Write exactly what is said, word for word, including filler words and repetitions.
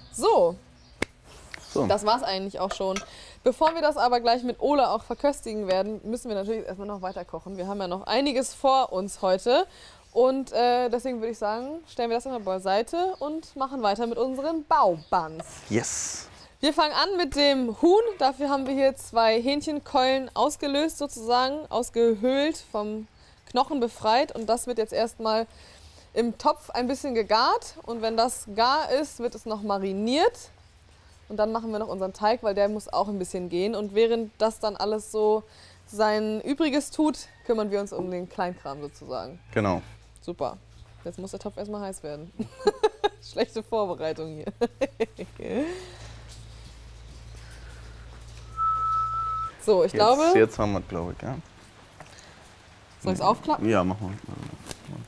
So, So. das war's eigentlich auch schon. Bevor wir das aber gleich mit Ole auch verköstigen werden, müssen wir natürlich erstmal noch weiter kochen. Wir haben ja noch einiges vor uns heute. Und äh, deswegen würde ich sagen, stellen wir das einmal beiseite und machen weiter mit unseren Baubuns. Yes. Wir fangen an mit dem Huhn. Dafür haben wir hier zwei Hähnchenkeulen ausgelöst sozusagen, ausgehöhlt, vom Knochen befreit. Und das wird jetzt erstmal im Topf ein bisschen gegart. Und wenn das gar ist, wird es noch mariniert. Und dann machen wir noch unseren Teig, weil der muss auch ein bisschen gehen. Und während das dann alles so sein Übriges tut, kümmern wir uns um den Kleinkram sozusagen. Genau. Super. Jetzt muss der Topf erstmal heiß werden. Schlechte Vorbereitung hier. So, ich Jetzt, glaube... jetzt haben wir es, glaube ich, ja. Soll ich es aufklappen? Ja, machen wir.